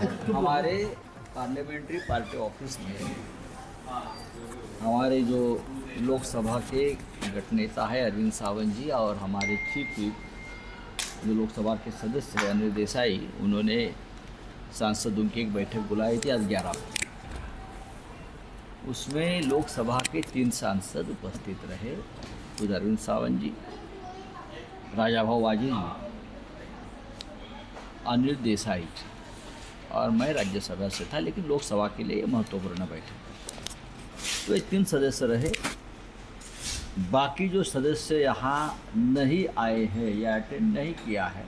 हमारे parliamentary party office में हमारे जो लोकसभा के गठनेता है अरविंद सावंत जी और हमारे चीफ व्हिप जो लोकसभा के सदस्य हैं अनिल देसाई, उन्होंने सांसदों की एक बैठक बुलाई थी आज 11 बजे। उसमें लोकसभा के 3 सांसद उपस्थित रहे, खुद अरविंद सावंत जी, राजाभाऊ वाजी जी, अनिल देसाई और मैं राज्यसभा से था, लेकिन लोकसभा के लिए महत्वपूर्ण बैठक। तो ये 3 सदस्य रहे। बाकी जो सदस्य यहाँ नहीं आए हैं या अटेंड नहीं किया है,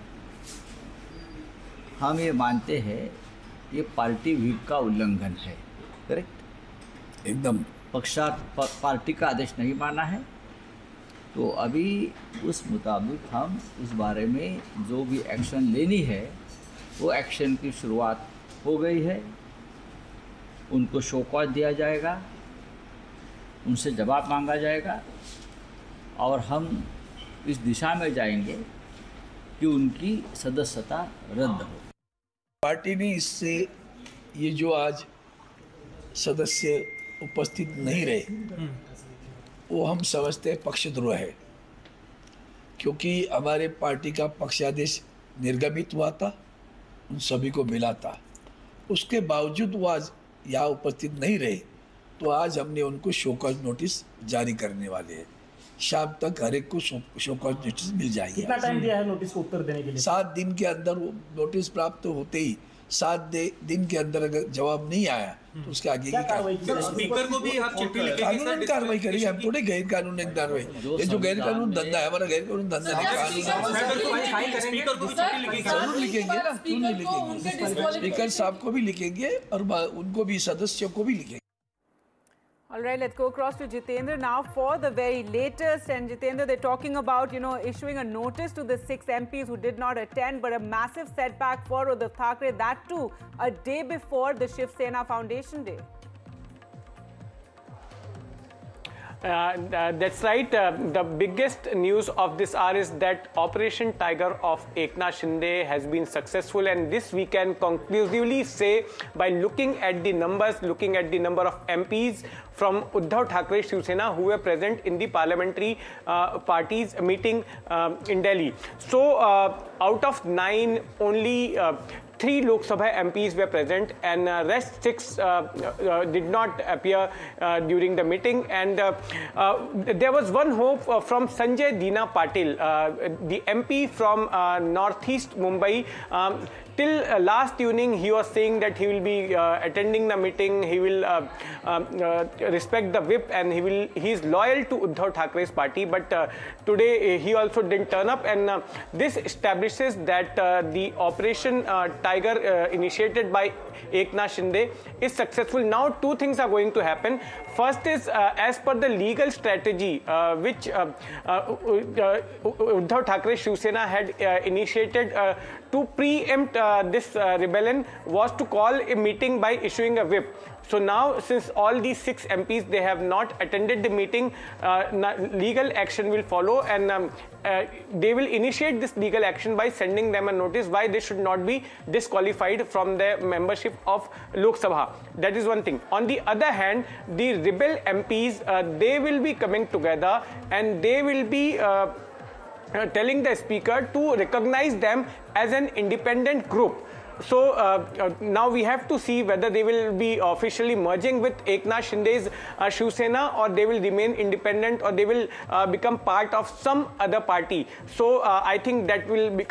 हम ये मानते हैं ये पार्टी व्हिप का उल्लंघन है। करेक्ट, एकदम पार्टी का आदेश नहीं माना है। तो अभी उस मुताबिक हम इस बारे में जो भी एक्शन लेनी है वो एक्शन की शुरुआत हो गई है। उनको शो कॉज दिया जाएगा, उनसे जवाब मांगा जाएगा और हम इस दिशा में जाएंगे कि उनकी सदस्यता रद्द हो। पार्टी ने इससे ये जो आज सदस्य उपस्थित नहीं रहे वो हम समझते हैं पक्षद्रोह है, क्योंकि हमारे पार्टी का पक्षादेश निर्गमित हुआ था, उन सभी को मिला था। उसके बावजूद वो आज यहाँ उपस्थित नहीं रहे, तो आज हमने उनको शोकॉज नोटिस जारी करने वाले हैं। शाम तक हर एक को शोकॉज नोटिस मिल जाएगी। कितना टाइम दिया है नोटिस को उत्तर देने के लिए? 7 दिन के अंदर वो नोटिस प्राप्त होते ही 7 दिन के अंदर अगर जवाब नहीं आया तो उसके आगे की कार्रवाई। स्पीकर को भी आप चिट्ठी लिखेंगे? कानूनी कार्रवाई करेंगे हम, थोड़े गैर कानूनी कार्रवाई। ये जो गैर कानून धंधा है हमारा, गैर कानून धंधा नहीं। स्पीकर को चिट्ठी लिखेंगे? जरूर लिखेंगे ना, क्यों नहीं लिखेंगे? स्पीकर साहब को भी लिखेंगे और उनको भी, सदस्यों को भी लिखेंगे। All right, let's go across to Jitendra now for the very latest. And Jitendra, they're talking about, issuing a notice to the 6 MPs who did not attend, but a massive setback for Uddhav Thackeray, that too a day before the Shiv Sena Foundation Day. That's right. The biggest news of this hour is that Operation Tiger of Eknath Shinde has been successful, and this we can conclusively say by looking at the numbers, looking at the number of MPs from Uddhav Thackeray Shiv Sena who were present in the parliamentary parties meeting in Delhi. So out of 9, only 3 Lok Sabha MPs were present, and rest 6 did not appear during the meeting. And there was one hope from Sanjay Dina Patil, the MP from Northeast Mumbai. Till last evening, he was saying that he will be attending the meeting, he will respect the whip, and he is loyal to Uddhav Thackre's party. But today he also didn't turn up, and this establishes that the Operation Tiger initiated by Eknath Shinde is successful. Now 2 things are going to happen. First is, as per the legal strategy which Uddhav Thackere Shiv Sena had initiated to preempt this rebellion, was to call a meeting by issuing a whip. So now, since all these 6 MPs, they have not attended the meeting, legal action will follow, and they will initiate this legal action by sending them a notice why they should not be disqualified from their membership of Lok Sabha. That is one thing. On the other hand, the rebel MPs, they will be coming together, and they will be telling the speaker to recognize them as an independent group. So now we have to see whether they will be officially merging with Eknath Shinde's Shiv Sena, or they will remain independent, or they will become part of some other party. So I think that will be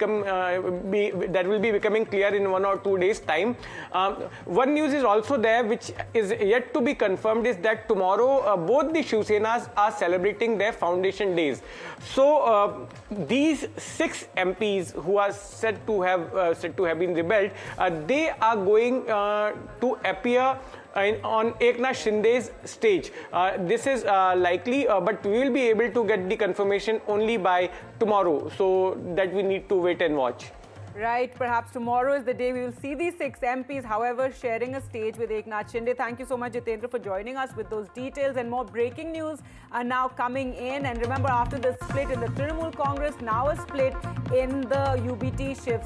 becoming clear in 1 or 2 days' time. One news is also there, which is yet to be confirmed, is that tomorrow both the Shiv Senas are celebrating their foundation days. So these 6 MPs who are said to have been rebelled, they are going to appear on Eknath Shinde's stage. This is likely, but we will be able to get the confirmation only by tomorrow. So that we need to wait and watch. Right, perhaps tomorrow is the day we will see these 6 MPs, however, sharing a stage with Eknath Shinde. Thank you so much, Jitendra, for joining us with those details. And more breaking news are now coming in. And remember, after the split in the Trinamool Congress, now a split in the UBT Shiv